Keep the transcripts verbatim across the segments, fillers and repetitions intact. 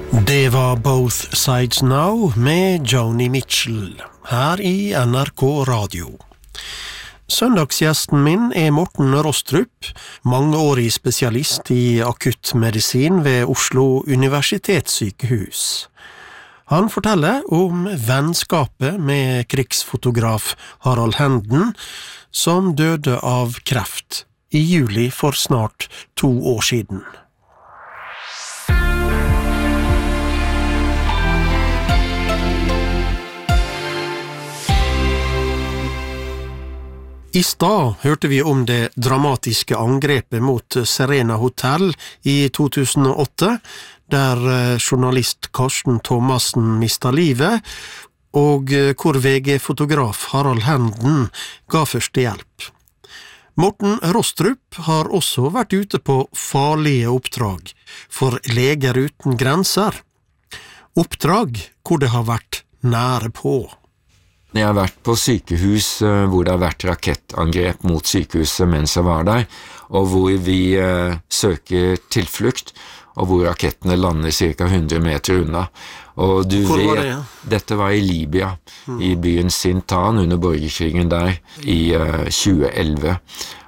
Det var Both Sides Now med Joni Mitchell, her i N R K Radio. Søndagsgjesten min er Morten Rostrup, mangeårig spesialist i akuttmedisin ved Oslo universitetssykehus. Han forteller om vennskapet med krigsfotograf Harald Henden, som døde av kreft i juli for snart to år siden. I stad hørte vi om det dramatiske angrepet mot Serena Hotel i to tusen og åtte, der journalist Karsten Thomassen mistet livet, og hvor V G-fotograf Harald Henden ga førstehjelp. Morten Rostrup har også vært ute på farlige oppdrag for Leger uten grenser. Oppdrag hvor det har vært nære på. Jeg har vært på sykehus hvor det har vært rakettangrep mot sykehuset mens jeg var der, og hvor vi uh, søker tilflukt, og hvor rakettene lander ca. hundre meter unna. Og du hvor vet, var det, ja? Dette var i Libya, mm. i byen Sintan under borgerkrigen der i uh, tjue elleve.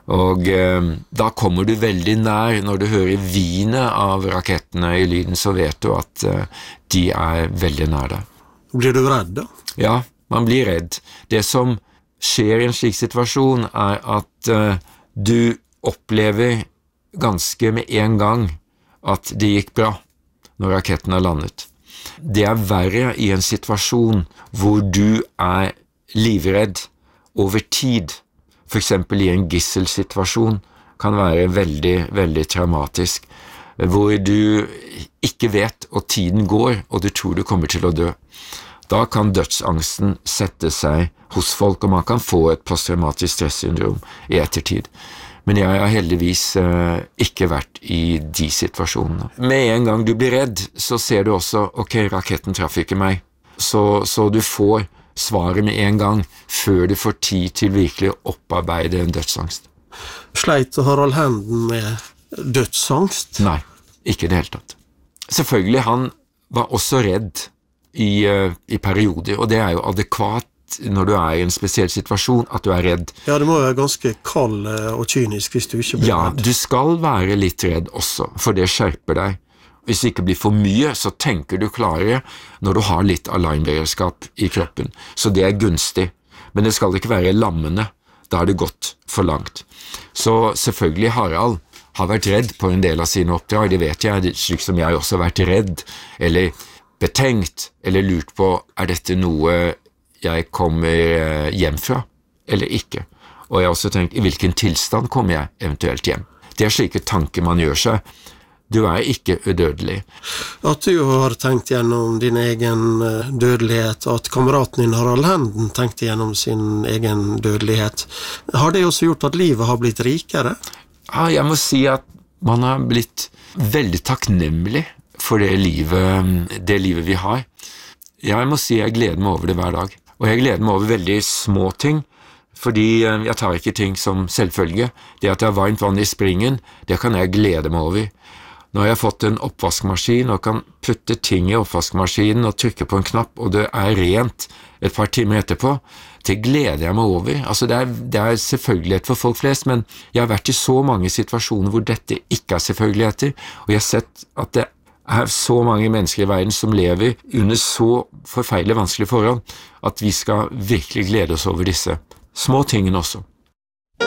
Og uh, da kommer du veldig nær. Når du hører vinet av rakettene i lyden, så vet du at uh, de er veldig nær deg. Blir du redd da? Ja, man blir redd. Det som skjer i en slik situasjon er at uh, du opplever ganske med en gang at det gikk bra når raketten har landet. Det er verre i en situasjon hvor du er livredd over tid. For eksempel i en gisselsituasjon kan være veldig, veldig traumatisk, hvor du ikke vet og tiden går, og du tror du kommer til å dø. Da kan dødsangsten sette seg hos folk, og man kan få et posttraumatisk stressyndrom i ettertid. Men jeg har heldigvis eh, ikke vært i de situasjonene. Med en gang du blir redd, så ser du også, ok, raketten traff ikke meg. Så, så du får svaret med en gang, før du får tid til virkelig å opparbeide en dødsangst. Sleit Harald Henden med dødsangst? Nei, ikke det hele tatt. Selvfølgelig, han var også redd I, uh, i perioder, og det er jo adekvat når du er i en spesiell situasjon, at du er redd. Ja, det må være ganske kald og kynisk hvis du ikke blir ja, redd. Ja, du skal være litt redd også, for det skjerper deg. Hvis det ikke blir for mye, så tenker du klarere når du har litt alarmberedskap i kroppen. Så det er gunstig, men det skal ikke være lammende. Da har det gått for langt. Så selvfølgelig Harald har vært redd på en del av sine oppdrag, det vet jeg, slik som jeg også har vært redd, eller betenkt, eller lurt på, er dette noe jeg kommer hjem fra, eller ikke? Og jeg har også tenkt, i hvilken tilstand kommer jeg eventuelt hjem? Det er slike tanker man gjør seg. Du er ikke udødelig. At du har tenkt gjennom din egen dødelighet, at kameraten din Harald Henden tenkte gjennom sin egen dødelighet, har det også gjort at livet har blitt rikere? Ja, jeg må si at man har blitt veldig takknemlig for det livet, det livet vi har. Jeg må si jeg gleder meg over det hver dag. Og jeg gleder meg over veldig små ting, fordi jeg tar ikke ting som selvfølge. Det at jeg har varmt vann i springen, det kan jeg glede meg over. Nå har jeg fått en oppvaskmaskin og kan putte ting i oppvaskmaskinen og trykke på en knapp, og det er rent et par timer etterpå. Det gleder jeg meg over. Altså det er, det er selvfølgelighet for folk flest, men jeg har vært i så mange situasjoner hvor dette ikke er selvfølgeligheter, og jeg har sett at det er så mange mennesker i verden som lever under så forferdelig vanskelige forhold, at vi skal virkelig glede oss over disse små tingene også.